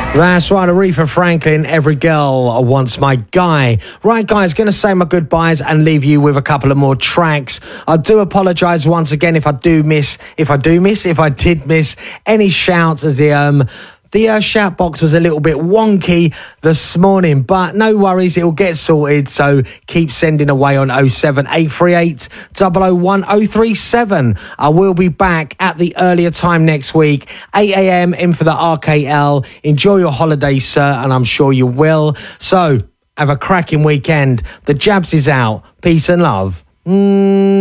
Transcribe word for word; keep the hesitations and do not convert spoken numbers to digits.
That's right, Aretha Franklin, Every Girl Wants My Guy. Right, guys, going to say my goodbyes and leave you with a couple of more tracks. I do apologise once again if I do miss, if I do miss, if I did miss any shouts, as the, um, the uh, shout box was a little bit wonky this morning, but no worries, it'll get sorted. So keep sending away on oh seven eight three eight, oh oh one oh three seven. I will be back at the earlier time next week, eight a.m. in for the R K L. Enjoy your holiday, sir, and I'm sure you will. So have a cracking weekend. The Jabs is out. Peace and love. Mm.